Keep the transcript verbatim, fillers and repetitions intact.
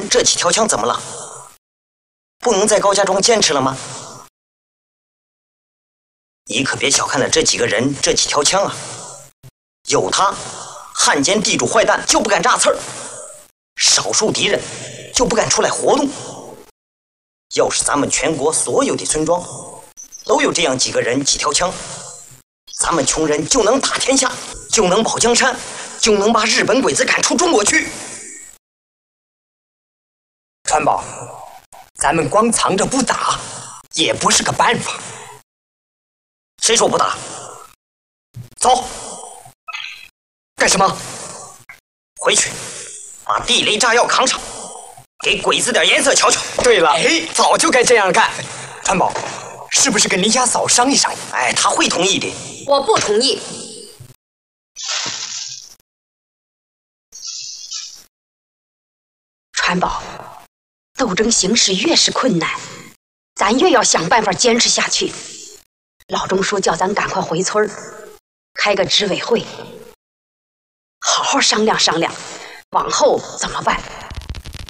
人这几条枪怎么了？不能在高家庄坚持了吗？你可别小看了这几个人这几条枪啊！有他，汉奸地主坏蛋就不敢炸刺儿，少数敌人就不敢出来活动。要是咱们全国所有的村庄都有这样几个人几条枪，咱们穷人就能打天下，就能保江山，就能把日本鬼子赶出中国去。 川宝，咱们光藏着不打也不是个办法。 谁说不打？走！ 干什么？ 回去把地雷炸药扛上，给鬼子点颜色瞧瞧。 对了，哎，早就该这样干。川宝，是不是跟林家嫂商议商议？ 哎，他会同意的。 我不同意。川宝，斗争形势越是困难，咱越要想办法坚持下去。老钟说叫咱赶快回村儿，开个执委会，好好商量商量，往后怎么办？